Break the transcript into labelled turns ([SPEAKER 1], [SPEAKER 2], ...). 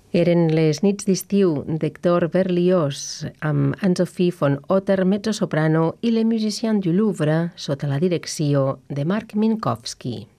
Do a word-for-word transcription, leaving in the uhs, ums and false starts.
[SPEAKER 1] Eren les nits d'estiu d'Hector Berlioz amb Anne-Sophie von Otter, mezzosoprano, i Le Musicien du Louvre sota la direcció de Marc Minkowski.